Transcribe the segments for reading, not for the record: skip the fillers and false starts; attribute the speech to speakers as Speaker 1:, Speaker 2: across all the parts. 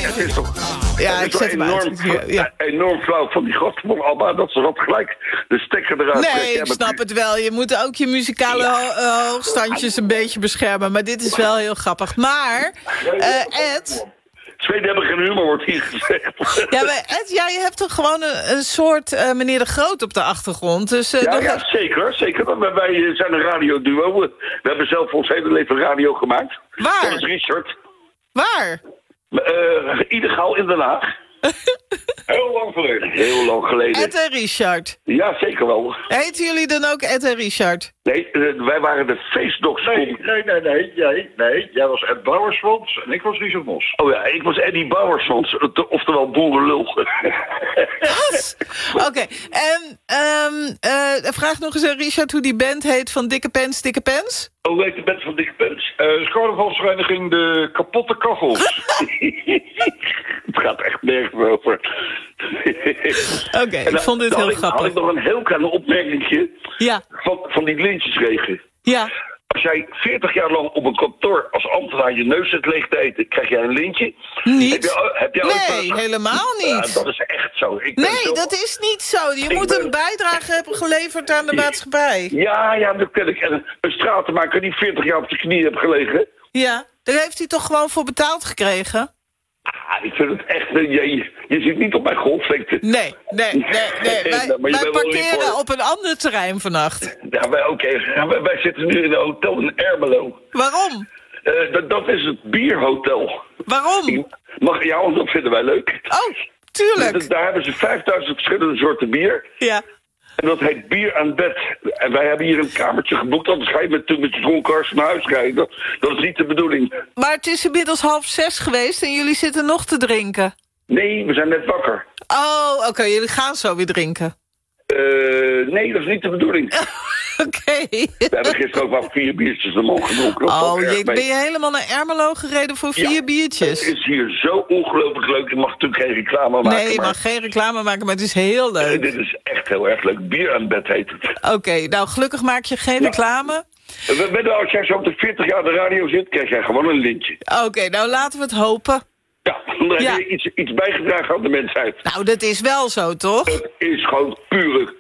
Speaker 1: Het is toch,
Speaker 2: Ja, ik zet hem uit. Ja.
Speaker 1: Enorm flauw van die gasten van ABBA dat ze dat gelijk de stekker eruit trekken.
Speaker 2: Nee, ik snap het wel. Je moet ook je muzikale hoogstandjes een beetje beschermen. Maar dit is wel heel grappig. Maar, Ed...
Speaker 1: Zweden hebben geen humor, wordt hier gezegd.
Speaker 2: Ja, maar Ed, jij hebt toch gewoon een soort meneer De Groot op de achtergrond. Dus,
Speaker 1: ja, zeker. Wij zijn een radioduo. We hebben zelf ons hele leven radio gemaakt.
Speaker 2: Waar?
Speaker 1: Dat is Richard.
Speaker 2: Waar?
Speaker 1: Illegaal in Den Haag. Heel lang geleden.
Speaker 2: Ed en Richard.
Speaker 1: Ja, zeker wel.
Speaker 2: Heten jullie dan ook Ed en Richard?
Speaker 1: Nee, wij waren de Feestdogs.
Speaker 3: Nee. Jij was Ed Bouwersmans en ik was Richard Mos.
Speaker 1: Oh ja, ik was Eddie Bouwersmans, oftewel boerenlul.
Speaker 2: Wat? Oké, en vraag nog eens aan Richard hoe die band heet van Dikke Pens, Dikke Pens?
Speaker 1: Oh, weet de band van Dikke Pens?
Speaker 3: Carnavalsvereniging De Kapotte Kachels.
Speaker 1: Het gaat echt nergens over.
Speaker 2: Oké, ik vond dit heel grappig.
Speaker 1: Had ik nog een heel klein opmerkingje.
Speaker 2: Ja.
Speaker 1: Van die lintjesregen.
Speaker 2: Ja.
Speaker 1: Als jij 40 jaar lang op een kantoor als ambtenaar je neus zit leeg te eten, krijg jij een lintje.
Speaker 2: Niet?
Speaker 1: Heb jij
Speaker 2: nee, helemaal niet.
Speaker 1: Ja, dat is echt zo.
Speaker 2: Dat is niet zo. Je moet een bijdrage hebben geleverd aan de maatschappij.
Speaker 1: Ja, dat ken ik. En een stratenmaker die 40 jaar op zijn knieën heeft gelegen.
Speaker 2: Ja, daar heeft hij toch gewoon voor betaald gekregen?
Speaker 1: Ik vind het echt... Je zit niet op mijn golflengte.
Speaker 2: Nee. Wij parkeren op een ander terrein vannacht.
Speaker 1: Ja, wij zitten nu in een hotel in Ermelo.
Speaker 2: Waarom?
Speaker 1: Dat is het bierhotel.
Speaker 2: Waarom?
Speaker 1: Ja, want dat vinden wij leuk.
Speaker 2: Oh, tuurlijk.
Speaker 1: Daar hebben ze 5000 verschillende soorten bier.
Speaker 2: Ja.
Speaker 1: En dat heet bier aan bed. En wij hebben hier een kamertje geboekt. Anders ga je met je dronkaars naar huis rijden. Dat is niet de bedoeling. Maar
Speaker 2: het is inmiddels 5:30 geweest en jullie zitten nog te drinken.
Speaker 1: Nee, we zijn net wakker.
Speaker 2: Oh, oké. Jullie gaan zo weer drinken.
Speaker 1: Nee, dat is niet de bedoeling.
Speaker 2: Oké.
Speaker 1: We hebben gisteren ook wel 4 biertjes de man gedronken.
Speaker 2: Ben je helemaal naar Ermelo gereden voor 4 biertjes?
Speaker 1: Het is hier zo ongelooflijk leuk. Je mag natuurlijk geen reclame maken.
Speaker 2: Nee, je mag geen reclame maken, maar het is heel leuk.
Speaker 1: Dit is echt heel erg leuk. Bier aan bed heet het.
Speaker 2: Oké, nou gelukkig maak je geen reclame.
Speaker 1: Als jij zo op de 40 jaar de radio zit, krijg jij gewoon een lintje.
Speaker 2: Oké, nou laten we het hopen.
Speaker 1: Ja, dan heb je iets bijgedragen aan de mensheid.
Speaker 2: Nou, dat is wel zo, toch?
Speaker 1: Het is gewoon pure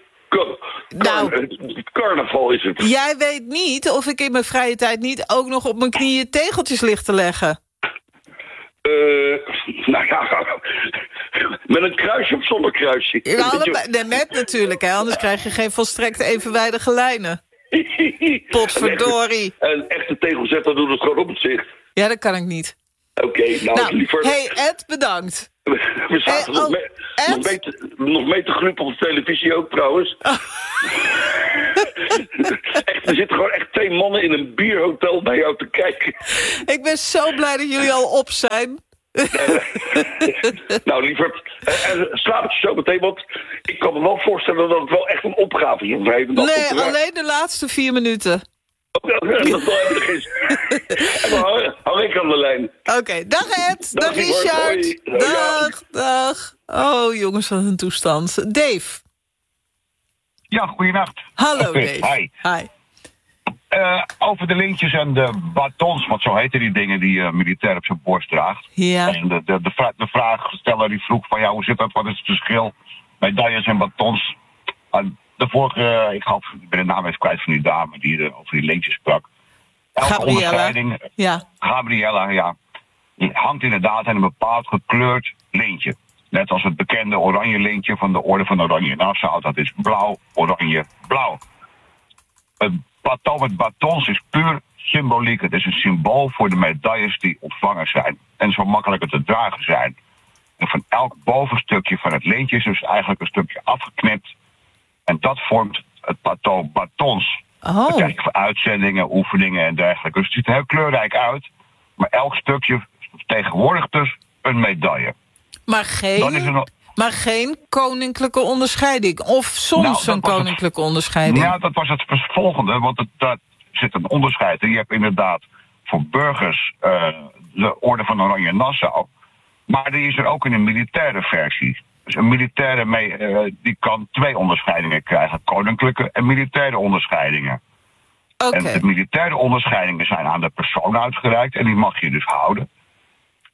Speaker 1: carnaval is het.
Speaker 2: Jij weet niet of ik in mijn vrije tijd niet ook nog op mijn knieën tegeltjes lig te leggen.
Speaker 1: Nou ja, met een kruisje of zonder kruisje?
Speaker 2: Met natuurlijk, hè, anders krijg je geen volstrekt evenwijdige lijnen. Potverdorie.
Speaker 1: Een echte tegelzetter doet het gewoon op het zicht.
Speaker 2: Ja, dat kan ik niet.
Speaker 1: Oké, liever...
Speaker 2: Hey, Ed, bedankt.
Speaker 1: We zaten nog mee te gluppen op de televisie ook, trouwens.
Speaker 2: Oh.
Speaker 1: Echt, er zitten gewoon echt 2 mannen in een bierhotel naar jou te kijken.
Speaker 2: Ik ben zo blij dat jullie al op zijn.
Speaker 1: Nou, lieverd, slaap het je zo meteen, want ik kan me wel voorstellen dat het wel echt een opgave is.
Speaker 2: Nee, alleen de laatste 4 minuten.
Speaker 1: Dat hebben we geen. En dan hang ik aan de lijn.
Speaker 2: Oké, dag Ed, dag Richard. Dag. Oh, jongens, wat een toestand. Dave.
Speaker 3: Ja, goeienacht.
Speaker 2: Hallo Dave. Hi.
Speaker 3: Over de lintjes en de batons, want zo heten die dingen die militair op zijn borst draagt.
Speaker 2: Ja.
Speaker 3: En de vraagsteller die vroeg van, hoe zit dat, wat is het verschil? Medailles en batons. De vorige, ik ben de naam even kwijt van die dame die over die lintjes sprak. Gabriella, ja. Die hangt inderdaad aan een bepaald gekleurd lintje. Net als het bekende oranje lintje van de Orde van Oranje Nassau. Dat is blauw, oranje, blauw. Het baton met batons is puur symboliek. Het is een symbool voor de medailles die ontvangen zijn. En zo makkelijker te dragen zijn. En van elk bovenstukje van het lintje is dus eigenlijk een stukje afgeknipt. En dat vormt het baton batons.
Speaker 2: Oh.
Speaker 3: Dan krijg je voor uitzendingen, oefeningen en dergelijke. Dus het ziet er heel kleurrijk uit. Maar elk stukje vertegenwoordigt dus een medaille.
Speaker 2: Maar geen koninklijke onderscheiding. Of soms een koninklijke onderscheiding.
Speaker 3: Ja, dat was het volgende. Want daar zit een onderscheid. En je hebt inderdaad voor burgers de Orde van Oranje Nassau. Maar die is er ook in een militaire versie. Dus een militaire die kan 2 onderscheidingen krijgen. Koninklijke en militaire onderscheidingen.
Speaker 2: Okay.
Speaker 3: En de militaire onderscheidingen zijn aan de persoon uitgereikt. En die mag je dus houden.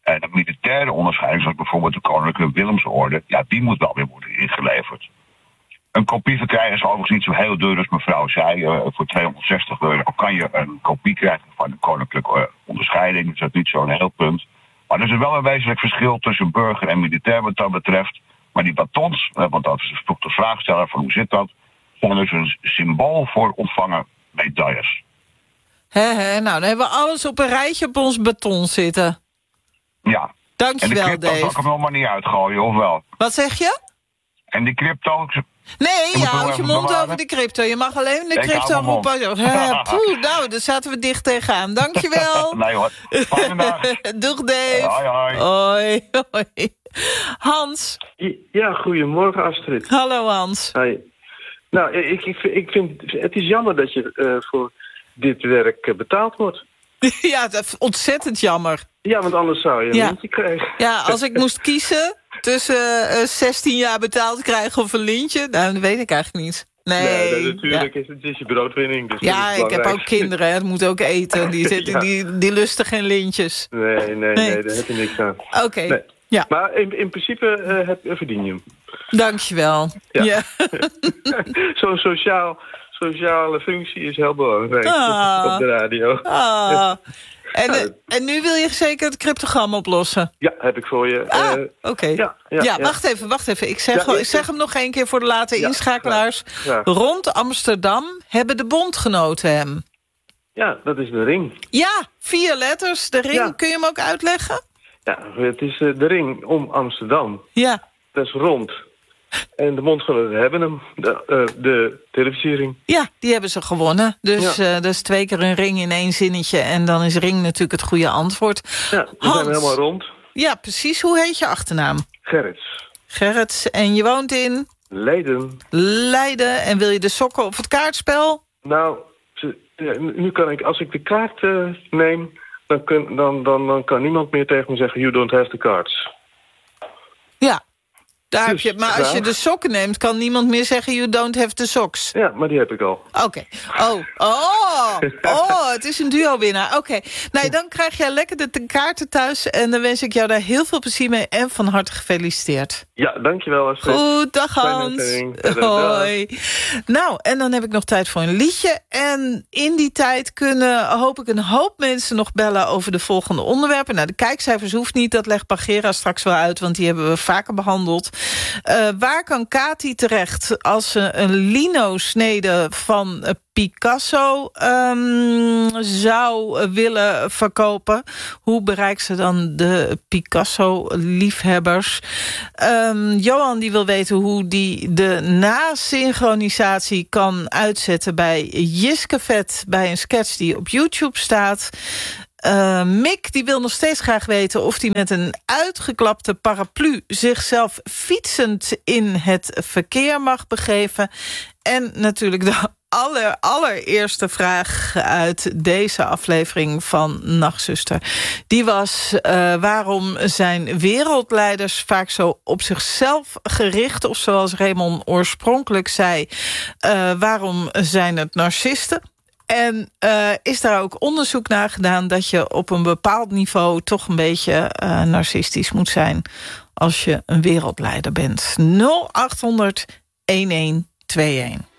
Speaker 3: En een militaire onderscheiding, zoals bijvoorbeeld de Koninklijke Willemsorde, ja, die moet wel weer worden ingeleverd. Een kopie verkrijgen is overigens niet zo heel duur als mevrouw zei. Voor €260 kan je een kopie krijgen van de Koninklijke onderscheiding. Dus dat is niet zo'n heel punt. Maar er is wel een wezenlijk verschil tussen burger en militair wat dat betreft. Maar die batons, want dat is vroeg de vraagsteller van hoe zit dat, zijn dus een symbool voor ontvangen medailles.
Speaker 2: Nou, dan hebben we alles op een rijtje op ons baton zitten.
Speaker 3: Ja.
Speaker 2: Dankjewel,
Speaker 3: en de crypto zal ik hem nog maar niet uitgooien, of wel?
Speaker 2: Wat zeg je?
Speaker 3: En die crypto...
Speaker 2: Nee, je houdt je mond over de crypto. Je mag alleen de crypto roepen. Nou, daar zaten we dicht tegenaan. Dankjewel.
Speaker 3: Nee hoor. Fijne dag.
Speaker 2: Doeg, Dave.
Speaker 3: Hoi.
Speaker 2: Hoi. Hans.
Speaker 4: Ja, goedemorgen Astrid.
Speaker 2: Hallo Hans.
Speaker 4: Hi. Nou, ik vind het is jammer dat je voor dit werk betaald wordt.
Speaker 2: Ja, dat is ontzettend jammer.
Speaker 4: Ja, want anders zou je een lintje krijgen.
Speaker 2: Ja, als ik moest kiezen tussen 16 jaar betaald krijgen of een lintje, nou, dat weet ik eigenlijk niet. Nee,
Speaker 4: natuurlijk is het is je broodwinning. Dus
Speaker 2: ja, ik heb ook kinderen, hè. Dat moet ook eten. Die lusten geen lintjes.
Speaker 4: Nee, daar heb je niks aan.
Speaker 2: Oké.
Speaker 4: Nee.
Speaker 2: Ja.
Speaker 4: Maar in principe verdien je hem.
Speaker 2: Dankjewel. Ja.
Speaker 4: Zo'n sociale functie is heel belangrijk op de radio.
Speaker 2: En nu wil je zeker het cryptogram oplossen?
Speaker 4: Ja, heb ik voor je.
Speaker 2: Oké.
Speaker 4: Ja,
Speaker 2: wacht even. Ik zeg hem nog één keer voor de late inschakelaars.
Speaker 4: Graag.
Speaker 2: Rond Amsterdam hebben de bondgenoten hem.
Speaker 4: Ja, dat is de ring.
Speaker 2: Ja, 4 letters. De ring,
Speaker 4: Ja.
Speaker 2: kun je hem ook uitleggen?
Speaker 4: Ja, het is de ring om Amsterdam.
Speaker 2: Ja.
Speaker 4: Dat is rond. En de bondgenoten hebben hem, de televisiering.
Speaker 2: Ja, die hebben ze gewonnen. Dus dat is 2 keer een ring in 1 zinnetje. En dan is ring natuurlijk het goede antwoord.
Speaker 4: Ja, we zijn helemaal rond.
Speaker 2: Ja, precies. Hoe heet je achternaam? Gerrits. En je woont in? Leiden. En wil je de sokken of het kaartspel?
Speaker 4: Nou, nu kan ik, als ik de kaart neem, dan kan niemand meer tegen me zeggen, you don't have the cards.
Speaker 2: Ja. Daar
Speaker 4: Dus,
Speaker 2: heb je, maar als je de sokken neemt, kan niemand meer zeggen, you don't have the socks.
Speaker 4: Ja, maar die heb ik al.
Speaker 2: Oké. Het is een duo-winnaar. Oké. Nou, dan krijg jij lekker de kaarten thuis. En dan wens ik jou daar heel veel plezier mee. En van harte gefeliciteerd.
Speaker 4: Ja, dankjewel. Astrid.
Speaker 2: Goed, dag Hans. Hoi. Nou, en dan heb ik nog tijd voor een liedje. En in die tijd hoop ik een hoop mensen nog bellen over de volgende onderwerpen. Nou, de kijkcijfers hoeft niet. Dat legt Pagera straks wel uit, want die hebben we vaker behandeld. Waar kan Kati terecht als ze een lino-snede van Picasso zou willen verkopen? Hoe bereikt ze dan de Picasso-liefhebbers? Johan die wil weten hoe die de nasynchronisatie kan uitzetten bij Jiske bij een sketch die op YouTube staat. Mick die wil nog steeds graag weten of hij met een uitgeklapte paraplu zichzelf fietsend in het verkeer mag begeven. En natuurlijk de allereerste vraag uit deze aflevering van Nachtzuster. Die was waarom zijn wereldleiders vaak zo op zichzelf gericht? Of zoals Raymond oorspronkelijk zei, waarom zijn het narcisten? En is daar ook onderzoek naar gedaan dat je op een bepaald niveau toch een beetje narcistisch moet zijn als je een wereldleider bent. 0800 1121.